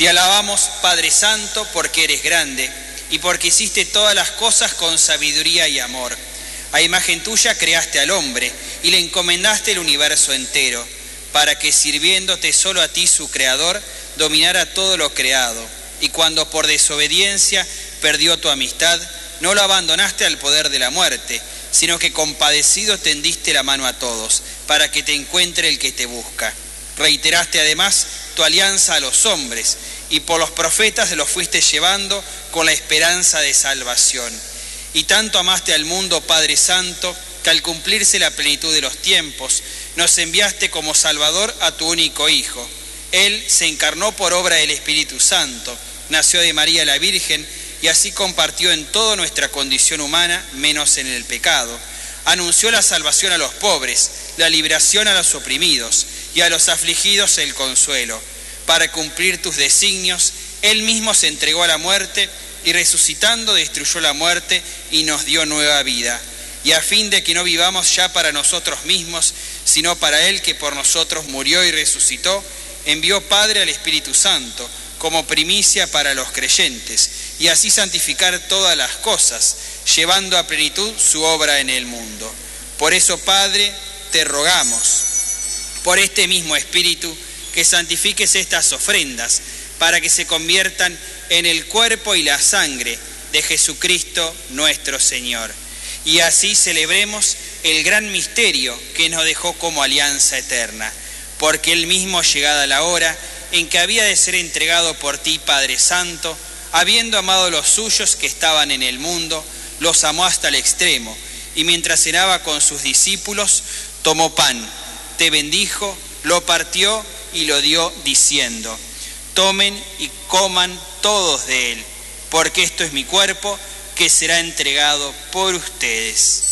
Te alabamos, Padre Santo, porque eres grande y porque hiciste todas las cosas con sabiduría y amor. A imagen tuya creaste al hombre y le encomendaste el universo entero, para que sirviéndote solo a ti, su creador, dominara todo lo creado. Y cuando por desobediencia perdió tu amistad, no lo abandonaste al poder de la muerte, sino que compadecido tendiste la mano a todos, para que te encuentre el que te busca. Reiteraste además tu alianza a los hombres, y por los profetas los fuiste llevando con la esperanza de salvación. Y tanto amaste al mundo, Padre Santo, que al cumplirse la plenitud de los tiempos, nos enviaste como Salvador a tu único Hijo. Él se encarnó por obra del Espíritu Santo, nació de María la Virgen, y así compartió en toda nuestra condición humana, menos en el pecado. Anunció la salvación a los pobres, la liberación a los oprimidos, y a los afligidos el consuelo. Para cumplir tus designios, Él mismo se entregó a la muerte, y resucitando destruyó la muerte y nos dio nueva vida. Y a fin de que no vivamos ya para nosotros mismos, sino para Él que por nosotros murió y resucitó, envió Padre al Espíritu Santo, como primicia para los creyentes, y así santificar todas las cosas, llevando a plenitud su obra en el mundo. Por eso, Padre, te rogamos, por este mismo Espíritu, que santifiques estas ofrendas, para que se conviertan en el cuerpo y la sangre de Jesucristo nuestro Señor. Y así celebremos el gran misterio que nos dejó como alianza eterna, porque Él mismo, llegada la hora en que había de ser entregado por ti, Padre Santo, habiendo amado a los suyos que estaban en el mundo, los amó hasta el extremo, y mientras cenaba con sus discípulos, tomó pan, te bendijo, lo partió y lo dio, diciendo: tomen y coman todos de él, porque esto es mi cuerpo, que será entregado por ustedes.